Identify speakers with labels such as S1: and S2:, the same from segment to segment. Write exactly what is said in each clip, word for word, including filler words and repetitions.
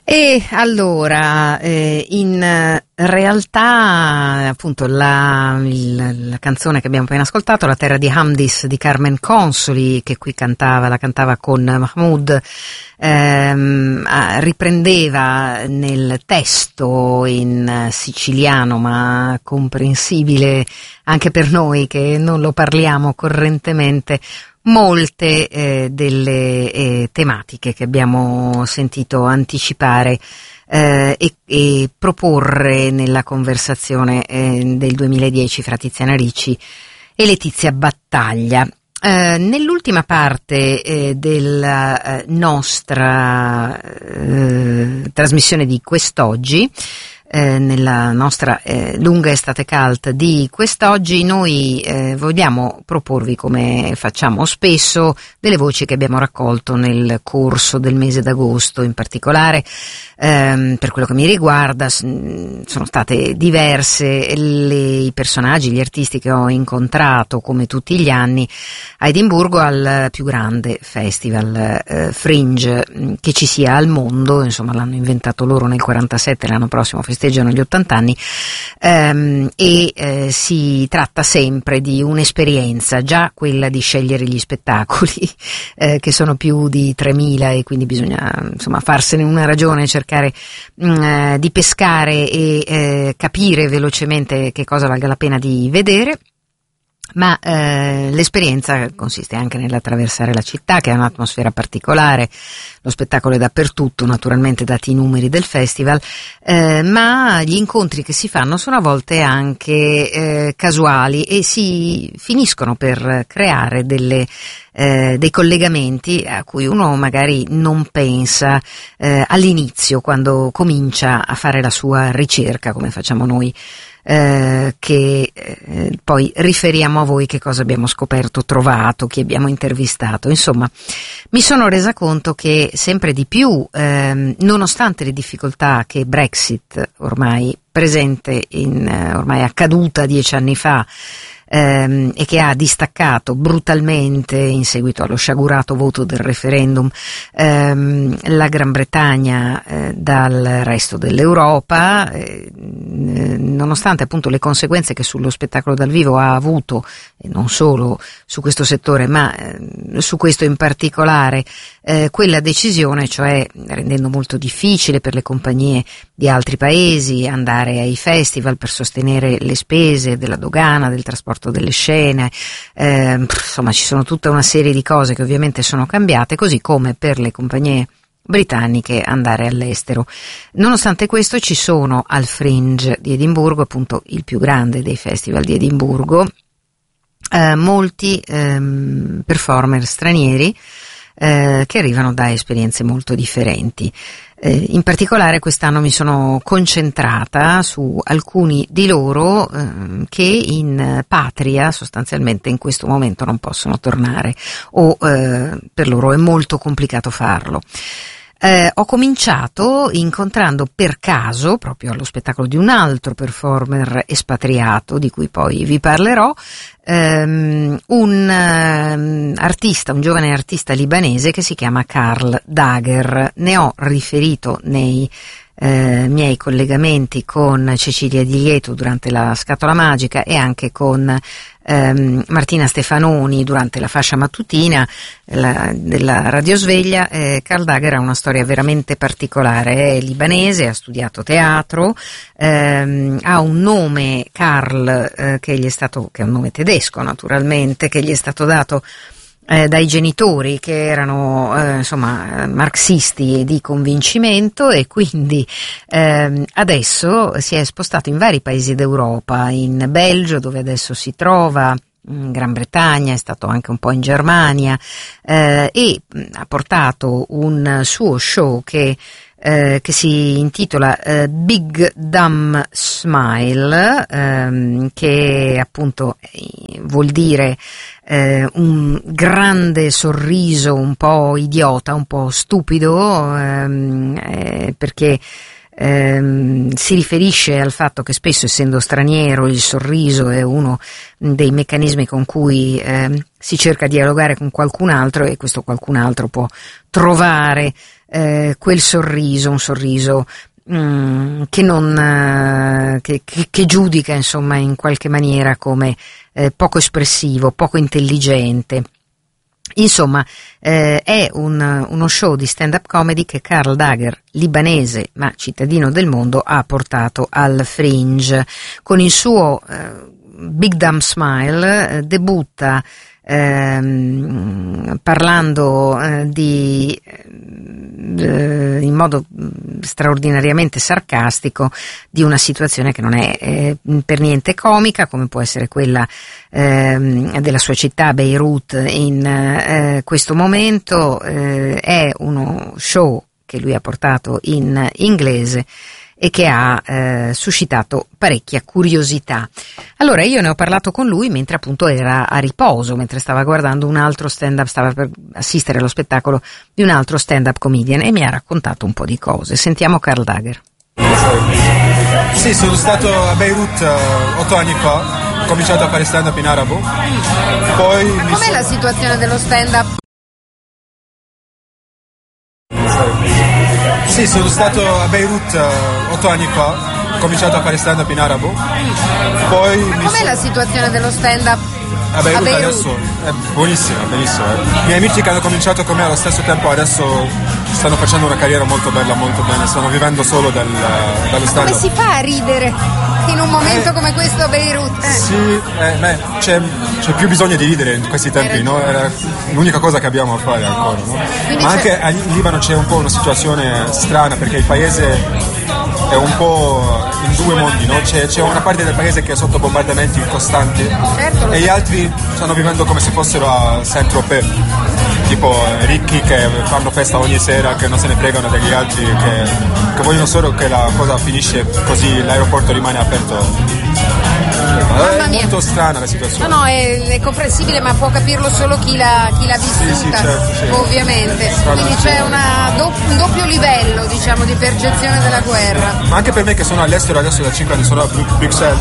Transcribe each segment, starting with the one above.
S1: E allora, eh, in realtà, appunto, la, il, la canzone che abbiamo appena ascoltato, La terra di Hamdis di Carmen Consoli, che qui cantava, la cantava con Mahmood, ehm, riprendeva nel testo in siciliano, ma comprensibile anche per noi che non lo parliamo correntemente, molte eh, delle eh, tematiche che abbiamo sentito anticipare eh, e, e proporre nella conversazione eh, del duemiladieci fra Tiziana Ricci e Letizia Battaglia. Eh, nell'ultima parte eh, della eh, nostra eh, trasmissione di quest'oggi, Eh, nella nostra eh, lunga estate cult di quest'oggi, noi eh, vogliamo proporvi, come facciamo spesso, delle voci che abbiamo raccolto nel corso del mese d'agosto. In particolare, ehm, per quello che mi riguarda, sono state diverse le, i personaggi, gli artisti che ho incontrato, come tutti gli anni, a Edimburgo, al più grande festival eh, Fringe che ci sia al mondo. Insomma, l'hanno inventato loro nel quarantasette, l'anno prossimo festeggiano gli ottanta anni, ehm, e eh, si tratta sempre di un'esperienza, già quella di scegliere gli spettacoli, eh, che sono più di tremila, e quindi bisogna, insomma, farsene una ragione, cercare mh, eh, di pescare e eh, capire velocemente che cosa valga la pena di vedere. Ma eh, l'esperienza consiste anche nell'attraversare la città, che ha un'atmosfera particolare. Lo spettacolo è dappertutto, naturalmente, dati i numeri del festival, eh, ma gli incontri che si fanno sono a volte anche eh, casuali e si finiscono per creare delle eh, dei collegamenti a cui uno magari non pensa eh, all'inizio, quando comincia a fare la sua ricerca, come facciamo noi. Eh, che eh, poi riferiamo a voi che cosa abbiamo scoperto, trovato, chi abbiamo intervistato. Insomma, mi sono resa conto che sempre di più, ehm, nonostante le difficoltà che Brexit, ormai presente in, eh, ormai accaduta dieci anni fa, ehm, e che ha distaccato brutalmente in seguito allo sciagurato voto del referendum ehm, la Gran Bretagna eh, dal resto dell'Europa, eh, nonostante appunto le conseguenze che sullo spettacolo dal vivo ha avuto, e non solo su questo settore, ma eh, su questo in particolare, eh, quella decisione, cioè rendendo molto difficile per le compagnie di altri paesi andare ai festival per sostenere le spese della dogana, del trasporto delle scene, eh, insomma ci sono tutta una serie di cose che ovviamente sono cambiate, così come per le compagnie britanniche andare all'estero. Nonostante questo, ci sono al Fringe di Edimburgo, appunto il più grande dei festival di Edimburgo, eh, molti ehm, performer stranieri eh, che arrivano da esperienze molto differenti. Eh, in particolare quest'anno mi sono concentrata su alcuni di loro eh, che in patria sostanzialmente in questo momento non possono tornare, o eh, per loro è molto complicato farlo. Eh, ho cominciato incontrando per caso, proprio allo spettacolo di un altro performer espatriato, di cui poi vi parlerò, ehm, un ehm, artista, un giovane artista libanese che si chiama Karl Dager. Ne ho riferito nei eh, miei collegamenti con Cecilia Di Lieto durante la Scatola Magica e anche con ehm, Martina Stefanoni durante la fascia mattutina la, della Radiosveglia. eh, Karl Dager ha una storia veramente particolare, è libanese, ha studiato teatro, ehm, ha un nome, Karl, eh, che gli è stato, che è un nome tedesco naturalmente, che gli è stato dato Eh, dai genitori che erano eh, insomma marxisti di convincimento, e quindi eh, adesso si è spostato in vari paesi d'Europa, in Belgio dove adesso si trova, in Gran Bretagna, è stato anche un po' in Germania, eh, e ha portato un suo show che Eh, che si intitola eh, Big Dumb Smile, ehm, che appunto eh, vuol dire eh, un grande sorriso un po' idiota, un po' stupido, ehm, eh, perché ehm, si riferisce al fatto che spesso, essendo straniero, il sorriso è uno dei meccanismi con cui ehm, si cerca di dialogare con qualcun altro e questo qualcun altro può trovare eh, quel sorriso, un sorriso mm, che non eh, che, che, che giudica insomma in qualche maniera come eh, poco espressivo, poco intelligente. Insomma, eh, è un, uno show di stand-up comedy che Karl Dager, libanese ma cittadino del mondo, ha portato al Fringe. Con il suo eh, Big Dumb Smile eh, debutta ehm, parlando eh, di eh, in modo straordinariamente sarcastico di una situazione che non è eh, per niente comica, come può essere quella ehm, della sua città Beirut in eh, questo momento. Eh, è uno show che lui ha portato in inglese e che ha eh, suscitato parecchia curiosità. Allora io ne ho parlato con lui mentre appunto era a riposo, mentre stava guardando un altro stand-up, stava per assistere allo spettacolo di un altro stand-up comedian e mi ha raccontato un po' di cose. Sentiamo Karl Dager.
S2: Sì, sono stato a Beirut uh, otto anni fa, ho cominciato a fare stand-up in arabo. Poi mi
S1: Com'è
S2: so...
S1: la situazione dello stand-up?
S2: Sì, sono stato a Beirut uh, otto anni fa, ho cominciato a fare stand-up in arabo. Poi mi
S1: Com'è
S2: so...
S1: la situazione dello stand-up
S2: a Beirut,
S1: a Beirut?
S2: Adesso è buonissima, benissimo. I miei amici che hanno cominciato con me allo stesso tempo adesso stanno facendo una carriera molto bella, molto bene, stanno vivendo solo del, dallo stand-up.
S1: Come si fa a ridere in un momento
S2: eh,
S1: come questo a Beirut? Eh.
S2: Sì, eh, beh, c'è, c'è più bisogno di ridere in questi tempi, no? È l'unica cosa che abbiamo a fare ancora, no? Ma anche in Libano c'è un po' una situazione strana perché il paese è un po' in due mondi, no? C'è, c'è una parte del paese che è sotto bombardamenti costanti, certo, e gli altri stanno vivendo come se fossero a Saint-Tropez, tipo ricchi che fanno festa ogni sera, che non se ne fregano degli altri, che, che vogliono solo che la cosa finisce così l'aeroporto rimane aperto. È molto strana la situazione.
S1: No, no, è, è comprensibile, ma può capirlo solo chi l'ha, chi l'ha vissuta,
S2: sì, sì, certo, sì.
S1: Ovviamente. Quindi c'è una do, un doppio livello, diciamo, di percezione della guerra.
S2: Ma anche per me che sono all'estero adesso da cinque anni, sono a Bruxelles,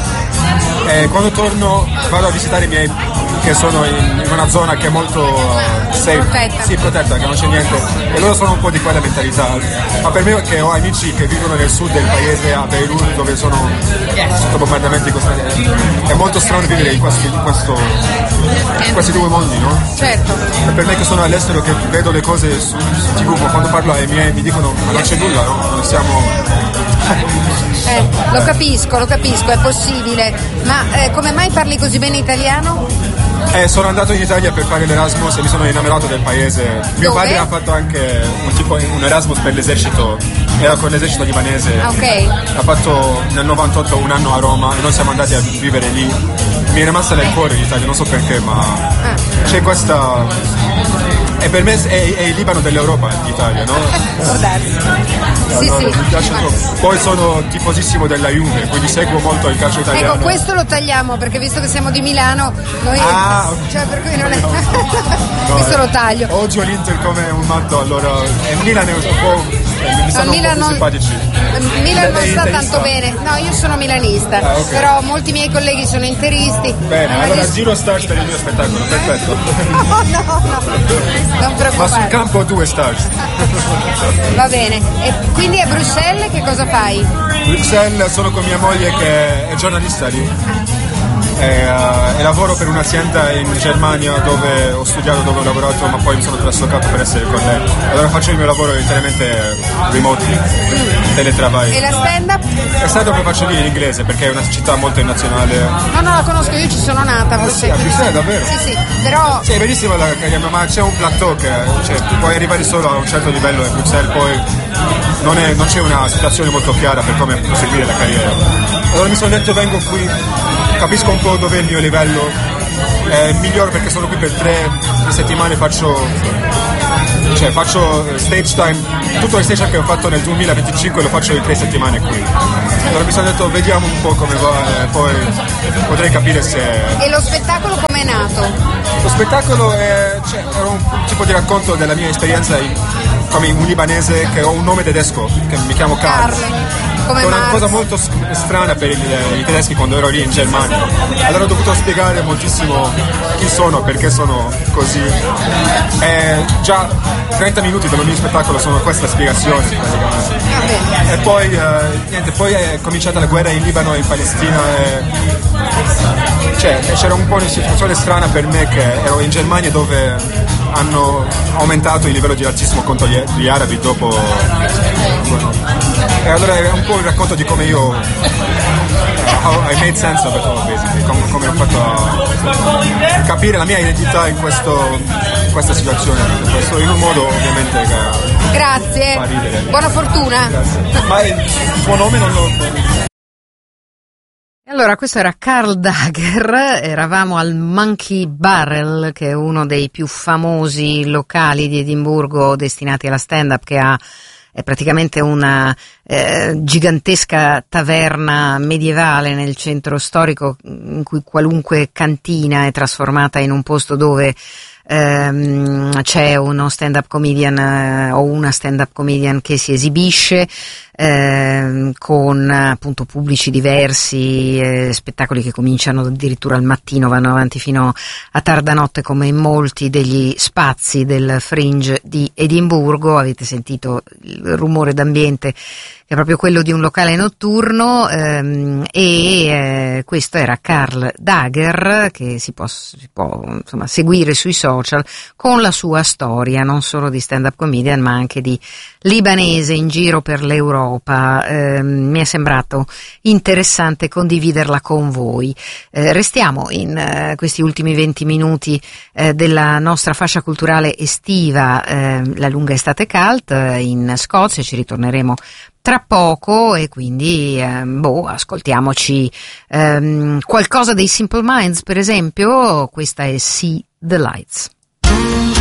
S2: e quando torno vado a visitare i miei che sono in, in una zona che è molto uh, safe,
S1: protetta.
S2: Sì, protetta, che non c'è niente, e loro sono un po' di quella mentalità. Ma per me che ho amici che vivono nel sud del paese, a Beirut, dove sono sotto bombardamenti costanti, è molto strano vivere in, questi, in, questo, in questi due mondi, no?
S1: Certo.
S2: E per me che sono all'estero, che vedo le cose su, su tivù, quando parlo ai miei mi dicono ma non c'è nulla, no? Non siamo...
S1: Eh, lo capisco, lo capisco, è possibile. Ma eh, come mai parli così bene italiano?
S2: Eh, sono andato in Italia per fare l'Erasmus e mi sono innamorato del paese. Mio
S1: Dove?
S2: padre ha fatto anche un, tipo, un Erasmus per l'esercito, era con l'esercito libanese.
S1: Ah, ok.
S2: Ha fatto nel novantotto un anno a Roma e noi siamo andati a vivere lì. Mi è rimasta nel cuore l'Italia, non so perché, ma
S1: ah.
S2: c'è questa... E per me è, è il Libano dell'Europa, l'Italia, no?
S1: Può darsi. Sì,
S2: allora,
S1: sì.
S2: Mi piace troppo. Poi sono tifosissimo della Juve, quindi seguo molto il calcio italiano.
S1: Ecco, questo lo tagliamo perché visto che siamo di Milano, noi
S2: ah,
S1: cioè per cui non è
S2: no,
S1: questo
S2: eh,
S1: lo taglio.
S2: Odio l'Inter come un matto, allora e Milan è un po', eh, mi stanno
S1: Milan
S2: un po' più
S1: non,
S2: simpatici.
S1: Milan non sta
S2: interista?
S1: tanto bene. No, io sono milanista,
S2: ah, okay.
S1: Però molti miei colleghi sono interisti.
S2: Bene,
S1: eh,
S2: allora
S1: dis-
S2: zero stars per il mio spettacolo, perfetto.
S1: No, no, no, non preoccupare.
S2: Ma sul campo due stars.
S1: Va bene. E quindi a Bruxelles che cosa fai?
S2: Bruxelles sono con mia moglie che è giornalista lì. E, uh, e lavoro per un'azienda in Germania dove ho studiato, dove ho lavorato, ma poi mi sono traslocato per essere con lei. Allora faccio il mio lavoro interamente remotely, mm. teletravaglio.
S1: E la stand-up?
S2: La stand-up lo faccio lì in inglese perché è una città molto internazionale.
S1: No, no, la conosco, io ci sono nata a
S2: Ah, sì, a Bruxelles, davvero?
S1: Sì, sì, però...
S2: Sì, è bellissima la carriera, ma c'è un plateau che cioè, puoi arrivare solo a un certo livello a Bruxelles, poi non, è, non c'è una situazione molto chiara per come proseguire la carriera. Allora mi sono detto vengo qui, capisco un po' dove è il mio livello, è migliore perché sono qui per tre, tre settimane, faccio, cioè, faccio stage time, tutto il stage time che ho fatto nel duemilaventicinque lo faccio in tre settimane qui. Allora mi sono detto vediamo un po' come va e poi potrei capire se...
S1: E lo spettacolo com'è nato?
S2: Lo spettacolo è, cioè, è un tipo di racconto della mia esperienza in, come un libanese che ho un nome tedesco, che mi chiamo Karl.
S1: Carle. Come
S2: è una
S1: Marx.
S2: cosa molto strana per il, i tedeschi quando ero lì in Germania. Allora ho dovuto spiegare moltissimo chi sono, perché sono così. E già trenta minuti dell'ogni spettacolo sono questa spiegazione praticamente. E poi eh, niente, poi è cominciata la guerra in Libano e in Palestina e, cioè, c'era un po' una situazione strana per me che ero in Germania dove hanno aumentato il livello di razzismo contro gli, gli arabi dopo bueno. E allora è un po' il racconto di come io uh, how I made sense of it all, basically, come, come ho fatto a capire la mia identità in, questo, in questa situazione, in, questo, in un modo ovviamente che
S1: grazie,
S2: fa ridere.
S1: Buona fortuna.
S2: Grazie. Ma il suo nome non lo...
S1: Allora, questo era Karl Dager, eravamo al Monkey Barrel, che è uno dei più famosi locali di Edimburgo destinati alla stand-up, che ha è praticamente una eh, gigantesca taverna medievale nel centro storico in cui qualunque cantina è trasformata in un posto dove ehm, c'è uno stand-up comedian eh, o una stand-up comedian che si esibisce eh, con appunto pubblici diversi, eh, spettacoli che cominciano addirittura al mattino, vanno avanti fino a tarda notte come in molti degli spazi del Fringe di Edimburgo. Avete sentito il rumore d'ambiente che è proprio quello di un locale notturno ehm, e eh, questo era Karl Dager, che si può, si può insomma seguire sui social con la sua storia non solo di stand-up comedian ma anche di libanese in giro per l'Europa. Eh, mi è sembrato interessante condividerla con voi. Eh, restiamo in eh, questi ultimi venti minuti eh, della nostra fascia culturale estiva, eh, la lunga estate cult eh, in Scozia. Ci ritorneremo tra poco e quindi eh, boh, ascoltiamoci ehm, qualcosa dei Simple Minds, per esempio. Questa è See the Lights.